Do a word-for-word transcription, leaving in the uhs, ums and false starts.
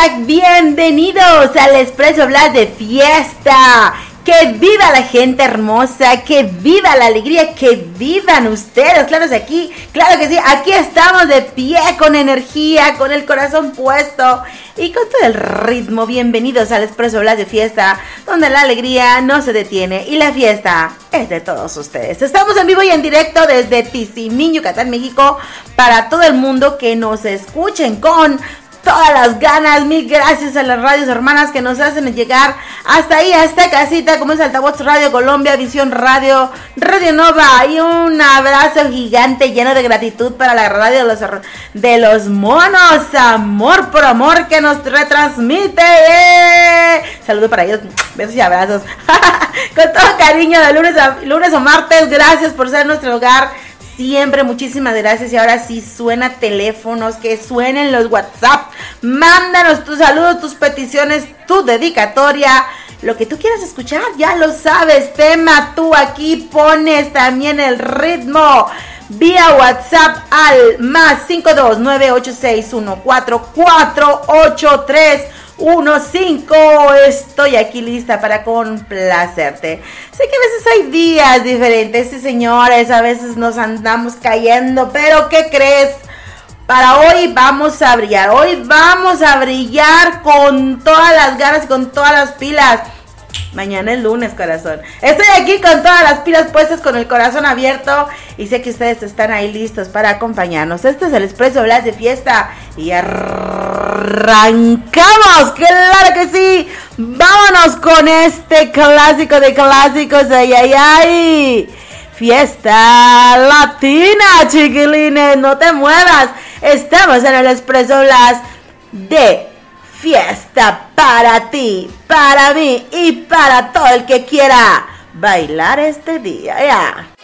bienvenidos al Expreso Blas de fiesta. ¡Que viva la gente hermosa! ¡Que viva la alegría! ¡Que vivan ustedes! Claro que aquí, claro que sí, aquí estamos de pie, con energía, con el corazón puesto y con todo el ritmo. Bienvenidos al Expreso Blas de fiesta, donde la alegría no se detiene y la fiesta es de todos ustedes. Estamos en vivo y en directo desde Tizimín, Yucatán, México, para todo el mundo que nos escuchen con todas las ganas. Mil gracias a las radios hermanas que nos hacen llegar hasta ahí, a esta casita, como es Altavoz Radio Colombia, Visión Radio, Radio Nova, y un abrazo gigante lleno de gratitud para la radio de los, de los monos, amor por amor, que nos retransmite. ¡Eh! Saludos para ellos, besos y abrazos con todo cariño, de lunes a lunes o martes. Gracias por ser nuestro hogar siempre, muchísimas gracias. Y ahora sí, suena teléfonos, que suenen los WhatsApp. Mándanos tus saludos, tus peticiones, tu dedicatoria, lo que tú quieras escuchar, ya lo sabes. Tema, tú aquí pones también el ritmo vía WhatsApp al más cinco dos nueve ocho seis uno cuatro cuatro ocho tres uno cinco. Estoy aquí lista para complacerte. Sé que a veces hay días diferentes, sí, señores, a veces nos andamos cayendo, pero ¿qué crees? Para hoy vamos a brillar, hoy vamos a brillar con todas las ganas y con todas las pilas. Mañana es lunes, corazón. Estoy aquí con todas las pilas puestas, con el corazón abierto, y sé que ustedes están ahí listos para acompañarnos. Este es el Expreso Blas de fiesta y arrancamos. ¡Claro que sí! Vámonos con este clásico de clásicos. ¡Ay, ay, ay! Fiesta latina, chiquilines. No te muevas. Estamos en el Expreso Blas de fiesta, para ti, para mí y para todo el que quiera bailar este día. Ya.